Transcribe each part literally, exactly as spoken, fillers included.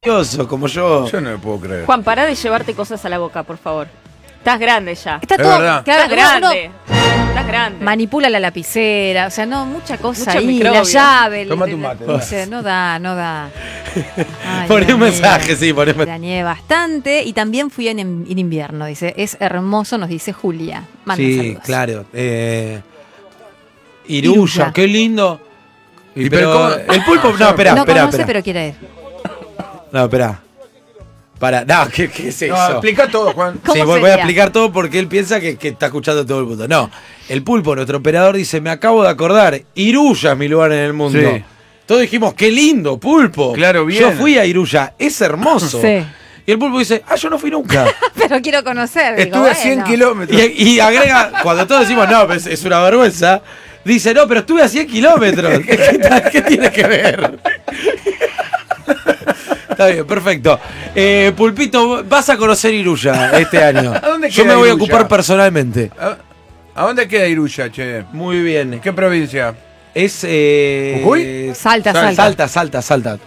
como yo. Yo no me puedo creer. Juan, pará de llevarte cosas a la boca, por favor. Estás grande ya. Está Es todo, verdad. claro, Estás uno- uno grande. Estás grande. manipula la lapicera, o sea, no, mucha cosa Mucho ahí, microbio. la llave. el- Tómate el- un mate, o va. sea, no da, no da. Ay, Poné un Dios mensaje, mío. sí, poné un mensaje. Dañé bastante y también fui en, en invierno, dice. Es hermoso, nos dice Julia. Manda Sí, saludos. claro. Eh, Iruya, Iruya. qué lindo. Y pero pero ¿cómo? el pulpo, no, espera, no espera, conoce, espera. pero quiere ir. No, espera. Para, no, ¿qué, qué es eso? No, explica todo, Juan. ¿Cómo Sí, voy, voy a sería? explicar todo porque él piensa que, que está escuchando todo el mundo. No, el pulpo, nuestro operador, dice, me acabo de acordar, Iruya es mi lugar en el mundo. Sí. Todos dijimos, qué lindo, pulpo. Claro, bien. Yo fui a Iruya, es hermoso. Sí. Y el pulpo dice, ah, yo no fui nunca. Pero quiero conocer. digo, Estuve a cien bueno. kilómetros. y, y agrega, cuando todos decimos, no, pues es una vergüenza, dice, no, pero estuve a cien kilómetros. ¿Qué, qué- qué tiene que ver? Está bien, perfecto. Eh, Pulpito, vas a conocer Iruya este año. ¿A dónde Yo queda me voy a Iruya? ocupar personalmente. ¿A, a dónde queda Iruya, che? Muy bien. ¿Qué provincia? Es. Eh, ¿Jujuy? Salta, Sal- salta. Salta, salta, salta.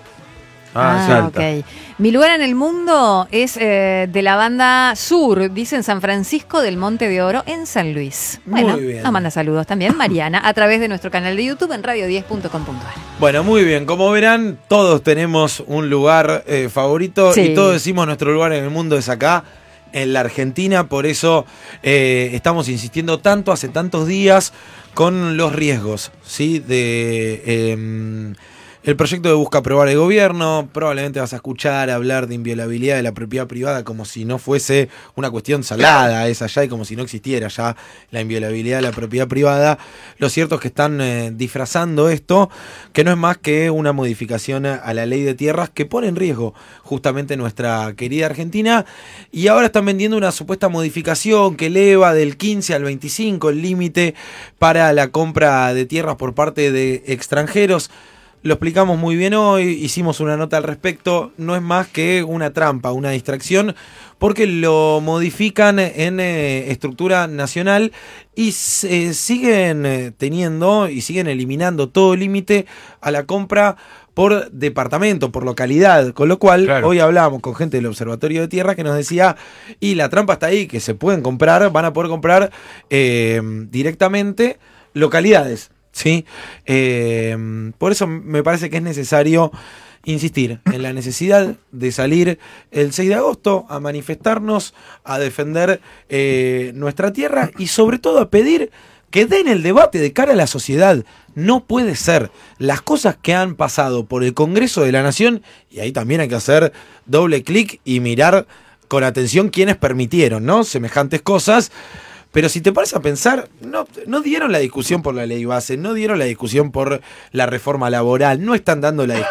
Ah, Salta. ok. Mi lugar en el mundo es eh, de la banda Sur, dice en San Francisco del Monte de Oro, en San Luis. Muy Bueno, bien. nos manda saludos también Mariana a través de nuestro canal de YouTube en radio diez punto com punto a r. Bueno, muy bien. Como verán, todos tenemos un lugar eh, favorito Sí. y todos decimos nuestro lugar en el mundo es acá, en la Argentina. Por eso eh, estamos insistiendo tanto, hace tantos días, con los riesgos, ¿sí? De. Eh, El proyecto de busca aprobar el gobierno, probablemente vas a escuchar hablar de inviolabilidad de la propiedad privada como si no fuese una cuestión salada esa ya y como si no existiera ya la inviolabilidad de la propiedad privada. Lo cierto es que están eh, disfrazando esto, que no es más que una modificación a la ley de tierras que pone en riesgo justamente nuestra querida Argentina, y ahora están vendiendo una supuesta modificación que eleva del quince al veinticinco el límite para la compra de tierras por parte de extranjeros. Lo explicamos muy bien hoy, hicimos una nota al respecto, no es más que una trampa, una distracción, porque lo modifican en eh, estructura nacional y eh, siguen eh, teniendo y siguen eliminando todo límite a la compra por departamento, por localidad, con lo cual Claro. hoy hablamos con gente del Observatorio de Tierra que nos decía, y la trampa está ahí, que se pueden comprar, van a poder comprar eh, directamente localidades. Sí, eh, por eso me parece que es necesario insistir en la necesidad de salir el seis de agosto a manifestarnos, a defender eh, nuestra tierra y sobre todo a pedir que den el debate de cara a la sociedad. No puede ser las cosas que han pasado por el Congreso de la Nación, y ahí también hay que hacer doble clic y mirar con atención quiénes permitieron, ¿no? Semejantes cosas. Pero si te paras a pensar, no, no dieron la discusión por la ley base, no dieron la discusión por la reforma laboral, no están dando la discusión